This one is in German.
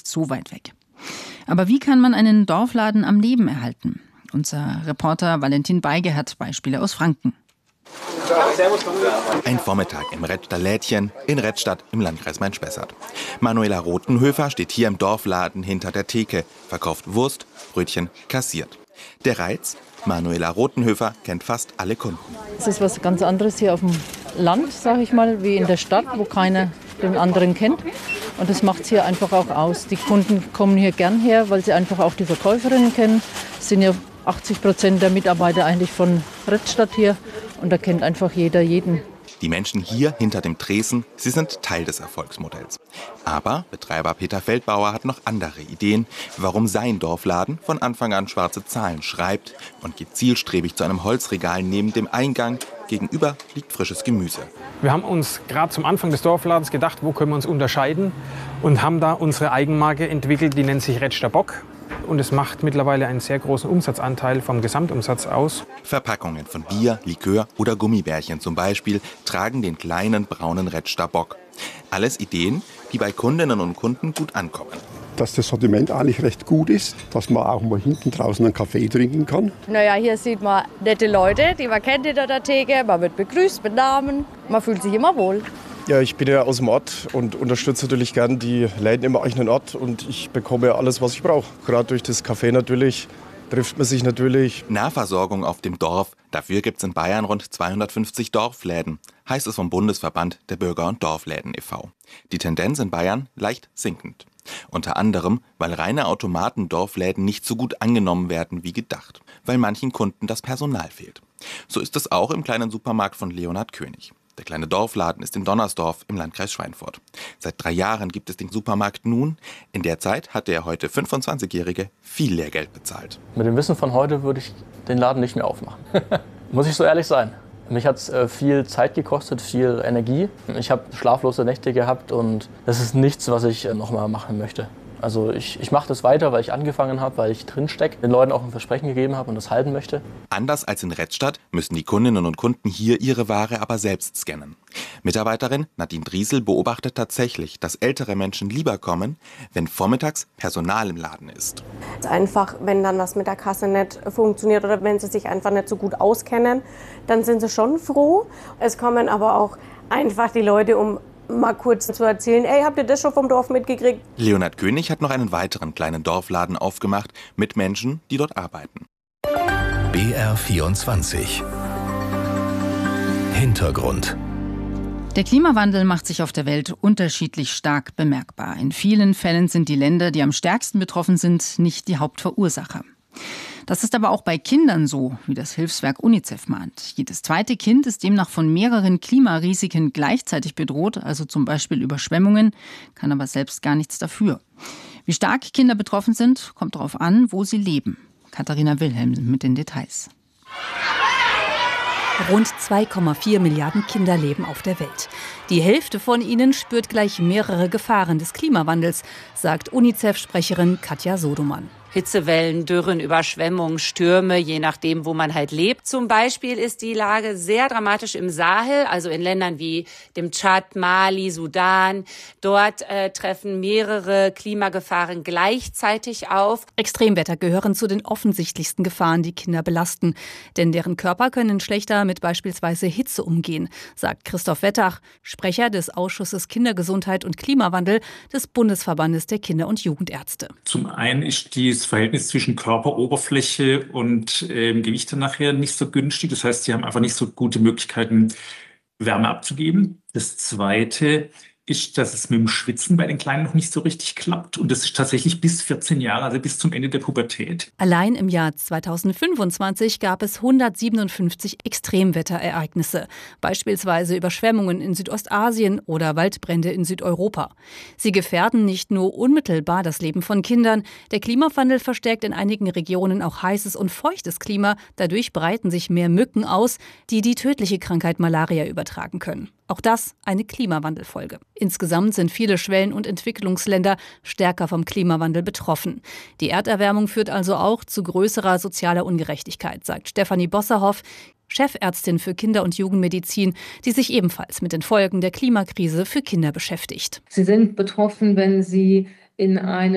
nicht so weit weg. Aber wie kann man einen Dorfladen am Leben erhalten? Unser Reporter Valentin Beige hat Beispiele aus Franken. Ein Vormittag im Rettster Lädchen in Rettstadt im Landkreis Main-Spessart. Manuela Rothenhöfer steht hier im Dorfladen hinter der Theke, verkauft Wurst, Brötchen, kassiert. Der Reiz? Manuela Rothenhöfer kennt fast alle Kunden. Es ist was ganz anderes hier auf dem Land, sage ich mal, wie in der Stadt, wo keiner den anderen kennt. Und das macht es hier einfach auch aus. Die Kunden kommen hier gern her, weil sie einfach auch die Verkäuferinnen kennen. Es sind ja 80% der Mitarbeiter eigentlich von Rettstadt hier und da kennt einfach jeder jeden. Die Menschen hier hinter dem Tresen, sie sind Teil des Erfolgsmodells. Aber Betreiber Peter Feldbauer hat noch andere Ideen, warum sein Dorfladen von Anfang an schwarze Zahlen schreibt und geht zielstrebig zu einem Holzregal neben dem Eingang. Gegenüber liegt frisches Gemüse. Wir haben uns gerade zum Anfang des Dorfladens gedacht, wo können wir uns unterscheiden und haben da unsere Eigenmarke entwickelt, die nennt sich Rettster Bock. Und es macht mittlerweile einen sehr großen Umsatzanteil vom Gesamtumsatz aus. Verpackungen von Bier, Likör oder Gummibärchen zum Beispiel tragen den kleinen braunen Rettster Bock. Alles Ideen, die bei Kundinnen und Kunden gut ankommen. Dass das Sortiment eigentlich recht gut ist, dass man auch mal hinten draußen einen Kaffee trinken kann. Naja, hier sieht man nette Leute, die man kennt hinter der Theke. Man wird begrüßt mit Namen. Man fühlt sich immer wohl. Ja, ich bin ja aus dem Ort und unterstütze natürlich gern die Läden im eigenen Ort und ich bekomme alles, was ich brauche. Gerade durch das Café natürlich trifft man sich natürlich. Nahversorgung auf dem Dorf, dafür gibt es in Bayern rund 250 Dorfläden, heißt es vom Bundesverband der Bürger- und Dorfläden e.V. Die Tendenz in Bayern leicht sinkend. Unter anderem, weil reine Automaten-Dorfläden nicht so gut angenommen werden wie gedacht, weil manchen Kunden das Personal fehlt. So ist es auch im kleinen Supermarkt von Leonhard König. Der kleine Dorfladen ist in Donnersdorf im Landkreis Schweinfurt. Seit 3 Jahren gibt es den Supermarkt nun. In der Zeit hat der heute 25-Jährige viel Lehrgeld bezahlt. Mit dem Wissen von heute würde ich den Laden nicht mehr aufmachen. Muss ich so ehrlich sein. Mich hat es viel Zeit gekostet, viel Energie. Ich habe schlaflose Nächte gehabt und das ist nichts, was ich nochmal machen möchte. Also ich mache das weiter, weil ich angefangen habe, weil ich drinstecke, den Leuten auch ein Versprechen gegeben habe und das halten möchte. Anders als in Rettstadt müssen die Kundinnen und Kunden hier ihre Ware aber selbst scannen. Mitarbeiterin Nadine Driesel beobachtet tatsächlich, dass ältere Menschen lieber kommen, wenn vormittags Personal im Laden ist. Einfach, wenn dann was mit der Kasse nicht funktioniert oder wenn sie sich einfach nicht so gut auskennen, dann sind sie schon froh. Es kommen aber auch einfach die Leute, um mal kurz zu erzählen, ey, habt ihr das schon vom Dorf mitgekriegt? Leonhard König hat noch einen weiteren kleinen Dorfladen aufgemacht mit Menschen, die dort arbeiten. BR24 Hintergrund. Der Klimawandel macht sich auf der Welt unterschiedlich stark bemerkbar. In vielen Fällen sind die Länder, die am stärksten betroffen sind, nicht die Hauptverursacher. Das ist aber auch bei Kindern so, wie das Hilfswerk UNICEF mahnt. Jedes zweite Kind ist demnach von mehreren Klimarisiken gleichzeitig bedroht, also zum Beispiel Überschwemmungen, kann aber selbst gar nichts dafür. Wie stark Kinder betroffen sind, kommt darauf an, wo sie leben. Katharina Wilhelm mit den Details. Rund 2,4 Milliarden Kinder leben auf der Welt. Die Hälfte von ihnen spürt gleich mehrere Gefahren des Klimawandels, sagt UNICEF-Sprecherin Katja Sodoman. Hitzewellen, Dürren, Überschwemmungen, Stürme, je nachdem, wo man halt lebt. Zum Beispiel ist die Lage sehr dramatisch im Sahel, also in Ländern wie dem Tschad, Mali, Sudan. Dort treffen mehrere Klimagefahren gleichzeitig auf. Extremwetter gehören zu den offensichtlichsten Gefahren, die Kinder belasten. Denn deren Körper können schlechter mit beispielsweise Hitze umgehen, sagt Christoph Wettach, Sprecher des Ausschusses Kindergesundheit und Klimawandel des Bundesverbandes der Kinder- und Jugendärzte. Zum einen ist das Verhältnis zwischen Körperoberfläche und Gewicht dann nachher nicht so günstig. Das heißt, sie haben einfach nicht so gute Möglichkeiten, Wärme abzugeben. Das Zweite ist, dass es mit dem Schwitzen bei den Kleinen noch nicht so richtig klappt. Und das ist tatsächlich bis 14 Jahre, also bis zum Ende der Pubertät. Allein im Jahr 2025 gab es 157 Extremwetterereignisse, beispielsweise Überschwemmungen in Südostasien oder Waldbrände in Südeuropa. Sie gefährden nicht nur unmittelbar das Leben von Kindern. Der Klimawandel verstärkt in einigen Regionen auch heißes und feuchtes Klima. Dadurch breiten sich mehr Mücken aus, die die tödliche Krankheit Malaria übertragen können. Auch das eine Klimawandelfolge. Insgesamt sind viele Schwellen- und Entwicklungsländer stärker vom Klimawandel betroffen. Die Erderwärmung führt also auch zu größerer sozialer Ungerechtigkeit, sagt Stefanie Bosserhoff, Chefärztin für Kinder- und Jugendmedizin, die sich ebenfalls mit den Folgen der Klimakrise für Kinder beschäftigt. Sie sind betroffen, wenn sie in eine